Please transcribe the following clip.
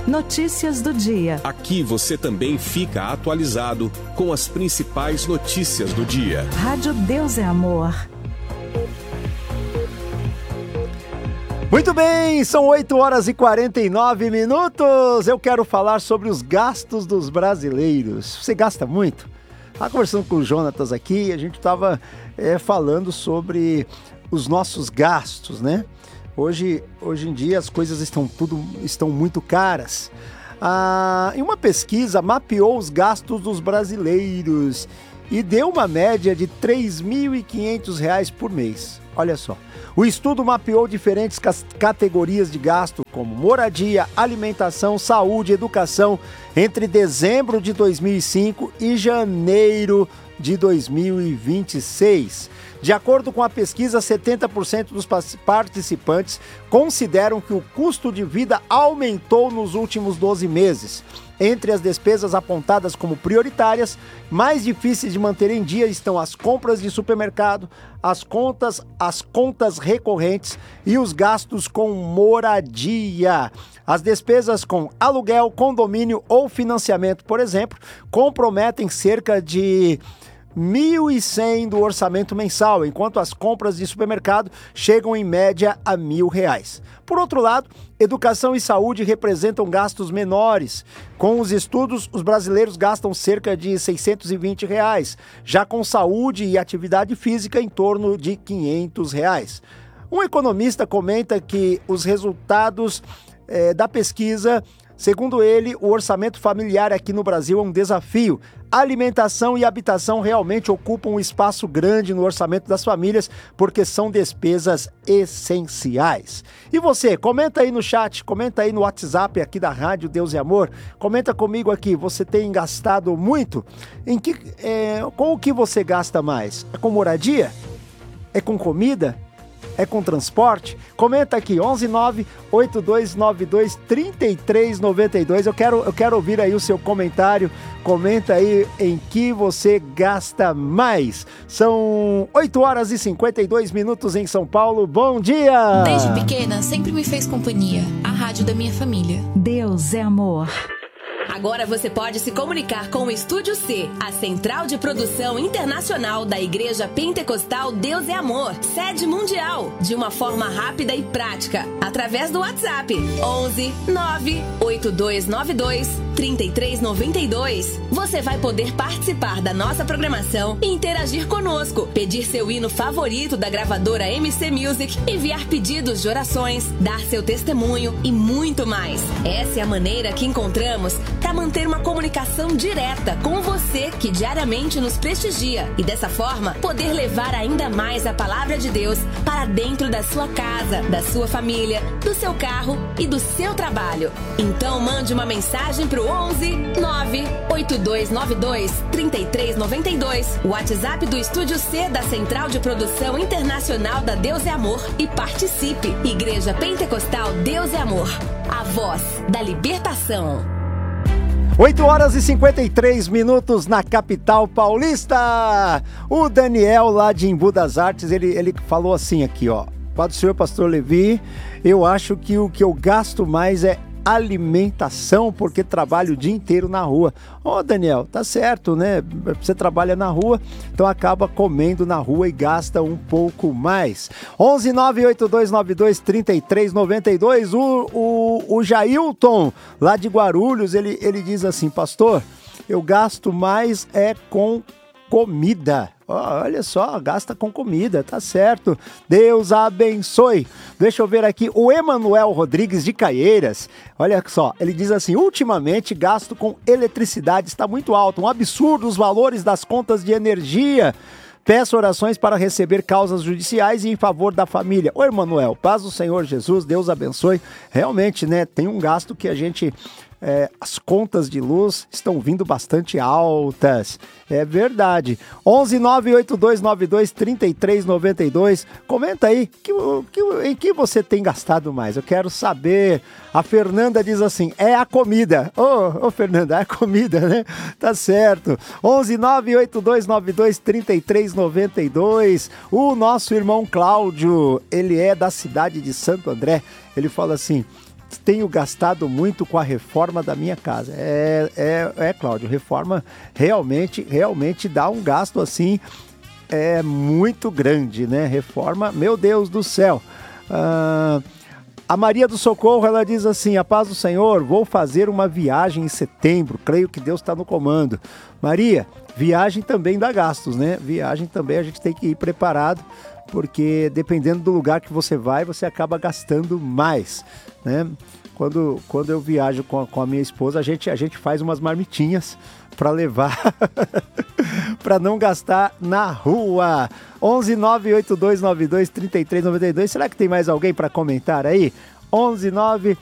Notícias do dia. Aqui você também fica atualizado com as principais notícias do dia. Rádio Deus é Amor. Muito bem, são 8 horas e 49 minutos. Eu quero falar sobre os gastos dos brasileiros. Você gasta muito? Estava conversando com o Jonatas aqui, a gente estava falando sobre os nossos gastos, né? Hoje em dia as coisas estão muito caras. E uma pesquisa mapeou os gastos dos brasileiros e deu uma média de R$ 3.500 por mês. Olha só. O estudo mapeou diferentes categorias de gasto, como moradia, alimentação, saúde, educação, entre dezembro de 2005 e janeiro de 2026. De acordo com a pesquisa, 70% dos participantes consideram que o custo de vida aumentou nos últimos 12 meses. Entre as despesas apontadas como prioritárias, mais difíceis de manter em dia estão as compras de supermercado, as contas recorrentes e os gastos com moradia. As despesas com aluguel, condomínio ou financiamento, por exemplo, comprometem cerca de 1.100 do orçamento mensal, enquanto as compras de supermercado chegam em média a R$1.000. Por outro lado, educação e saúde representam gastos menores. Com os estudos, os brasileiros gastam cerca de R$620, já com saúde e atividade física em torno de R$500. Um economista comenta que os resultados da pesquisa, segundo ele, o orçamento familiar aqui no Brasil é um desafio. Alimentação e habitação realmente ocupam um espaço grande no orçamento das famílias, porque são despesas essenciais. E você, comenta aí no chat, comenta aí no WhatsApp aqui da Rádio Deus e Amor, comenta comigo aqui, você tem gastado muito? Com o que você gasta mais? É com moradia? É com comida? É com transporte? Comenta aqui, 119-8292-3392. Eu quero ouvir aí o seu comentário. Comenta aí em que você gasta mais. São 8 horas e 52 minutos em São Paulo. Bom dia! Desde pequena, sempre me fez companhia. A rádio da minha família. Deus é Amor. Agora você pode se comunicar com o Estúdio C, a central de produção internacional da Igreja Pentecostal Deus é Amor, sede mundial, de uma forma rápida e prática, através do WhatsApp 11 98292 3392. Você vai poder participar da nossa programação e interagir conosco, pedir seu hino favorito da gravadora MC Music, enviar pedidos de orações, dar seu testemunho e muito mais. Essa é a maneira que encontramos para manter uma comunicação direta com você que diariamente nos prestigia e dessa forma poder levar ainda mais a palavra de Deus para dentro da sua casa, da sua família, do seu carro e do seu trabalho. Então mande uma mensagem pro 11 98292 3392, o WhatsApp do Estúdio C da Central de Produção Internacional da Deus é Amor e participe. Igreja Pentecostal Deus é Amor, a voz da libertação. 8 horas e 53 minutos na capital paulista. O Daniel lá de Embu das Artes, ele falou assim aqui, ó. Padre Senhor Pastor Levi, eu acho que o que eu gasto mais é alimentação, porque trabalho o dia inteiro na rua. Daniel, tá certo, né? Você trabalha na rua, então acaba comendo na rua e gasta um pouco mais. 11 98292 3392. O Jailton, lá de Guarulhos, ele diz assim: pastor, eu gasto mais com comida. Olha só, gasta com comida, tá certo. Deus abençoe. Deixa eu ver aqui, o Emanuel Rodrigues de Caieiras, olha só, ele diz assim: ultimamente gasto com eletricidade está muito alto, um absurdo os valores das contas de energia. Peço orações para receber causas judiciais e em favor da família. Ô Emanuel, paz do Senhor Jesus, Deus abençoe. Realmente, né, tem um gasto que a gente... as contas de luz estão vindo bastante altas, é verdade. 11 98292 3392. Comenta aí em que você tem gastado mais, eu quero saber. A Fernanda diz assim: é a comida. Ô Fernanda, é a comida, né? Tá certo. 11 98292 3392. O nosso irmão Cláudio, ele é da cidade de Santo André, ele fala assim: tenho gastado muito com a reforma da minha casa. Cláudio, reforma realmente dá um gasto assim, muito grande, né? Reforma, meu Deus do céu. A Maria do Socorro, ela diz assim: a paz do Senhor, vou fazer uma viagem em setembro, creio que Deus está no comando. Maria, viagem também dá gastos, né? Viagem também a gente tem que ir preparado, porque dependendo do lugar que você vai, você acaba gastando mais, né? Quando eu viajo com a minha esposa, a gente faz umas marmitinhas para levar, para não gastar na rua. 11 98292 3392. Será que tem mais alguém para comentar aí? 11